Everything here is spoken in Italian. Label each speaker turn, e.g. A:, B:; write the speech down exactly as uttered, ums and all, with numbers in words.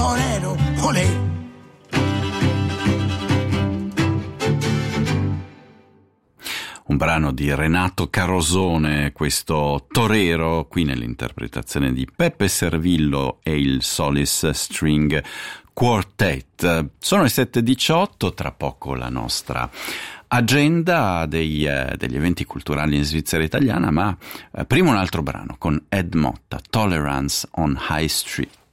A: torero, olè.
B: Un brano di Renato Carosone, questo torero, qui nell'interpretazione di Peppe Servillo e il Solis String Quartet. Sono le sette e diciotto, tra poco la nostra agenda dei, eh, degli eventi culturali in Svizzera italiana, ma eh, prima un altro brano con Ed Motta, Tolerance on High Street.